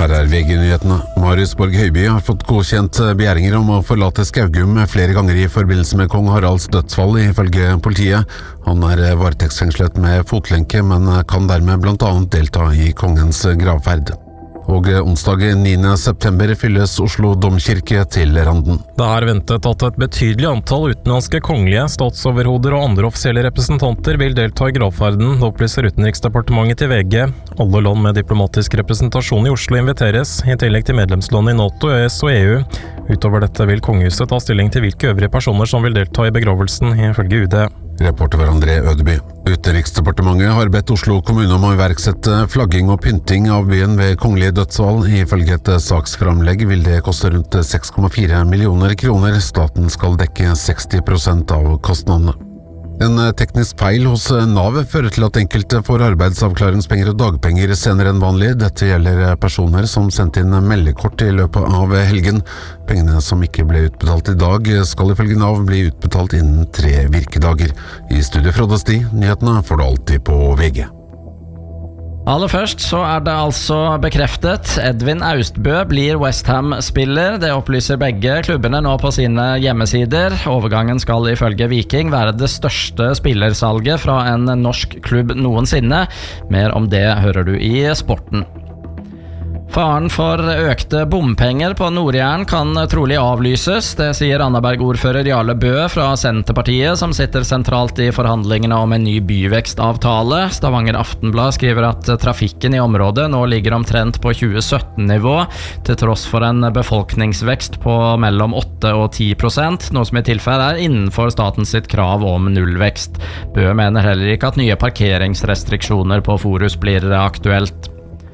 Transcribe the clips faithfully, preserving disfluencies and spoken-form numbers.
Her er V G-nyhetene. Marius Borg Høiby har fått godkjent begjæringer om å forlate Skaugum flere ganger i forbindelse med kong Haralds dødsfall, ifølge politiet. Han er varetektsfengslet med fotlenke, men kan dermed blant annet delta i kongens gravferd. Og onsdag niende september fylles Oslo Domkirke til randen. Det er ventet at et betydelig antall utenlandske kongelige, statsoverhoder og andre offisielle representanter vil delta i gravferden, det opplyser Utenriksdepartementet til V G. Alle land med diplomatisk representasjon i Oslo inviteres, i tillegg til medlemsland i NATO, E S og E U. Utover dette vil kongehuset ta stilling til hvilke øvrige personer som vil delta i begravelsen, ifølge U D. Reporter var André Ødeby. Utenriksdepartementet har bedt Oslo kommune om å iverksette flagging og pynting av byen ved kongelig dødsfall. Ifølge et saksframlegg vil det koste rundt seks komma fire millioner kroner. Staten skal dekke seksti prosent av kostnadene. En teknisk feil hos Nav fører til at enkelte får arbeidsavklaringspenger og dagpenger senere enn vanlig. Dette gjelder personer som sendte inn meldekort i løpet av helgen. Pengene som ikke ble utbetalt i dag, skal ifølge Nav bli utbetalt innen tre virkedager. I studio Frode Sti, nyhetene får du alltid på V G. Aller først så er det altså bekreftet. Edvin Austbø blir West Ham-spiller. Det opplyser begge klubbene nå på sine hjemmesider. Overgangen skal ifølge Viking være det største spillersalget fra en norsk klubb noensinne. Mer om det hører du i Sporten. Faren for økte bompenger på Nord-Jæren kan trolig avlyses. Det sier Randaberg-ordfører Jarle Bø fra Senterpartiet, som sitter sentralt i forhandlingene om en ny byvekstavtale. Stavanger Aftenblad skriver at trafikken i området nå ligger omtrent på tjue sytten-nivå, til tross for en befolkningsvekst på mellom åtte og ti prosent, noe som i tilfelle er innenfor statens sitt krav om nullvekst. Bø mener heller ikke at nye parkeringsrestriksjoner på Forus blir aktuelt.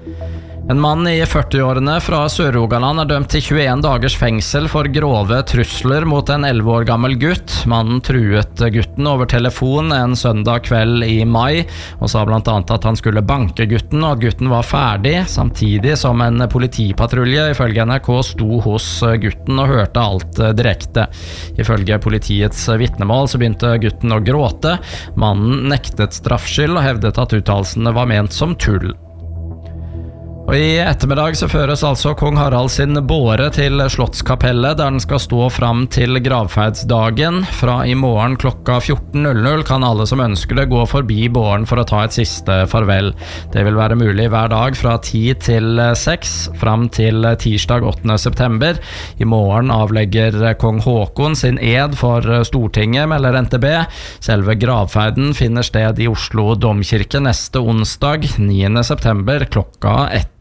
En mann i førtiårene fra Sør-Rogaland er dømt til tjueen dagers fengsel for grove trusler mot en elleve år gammel gutt. Mannen truet gutten over telefon en søndag kveld i mai, og sa blant annet at han skulle banke gutten, og at gutten var ferdig, samtidig som en politipatrulje ifølge N R K sto hos gutten og hørte alt direkte. Ifølge politiets vitnemål så begynte gutten å gråte. Mannen nektet straffskyld og hevdet at uttalelsene var ment som tull. Og i ettermiddag så føres altså kong Harald sin båre til Slottskapellet, der den skal stå fram til gravferdsdagen. Fra i morgen klokka fjorten null null kan alle som ønsker det gå forbi båren for å ta et siste farvel. Det vil være mulig hver dag fra ti til seks, fram til tirsdag åttende september. I morgen avlegger kong Håkon sin ed for Stortinget, melder N T B. Selve gravferden finner sted i Oslo Domkirke neste onsdag, niende september, klokka ett.